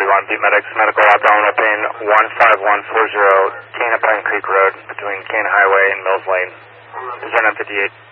on Beat Medics, medical abdominal pain, 15140, Cana Pine Creek Road, between Cana Highway and Mills Lane. Descent 58.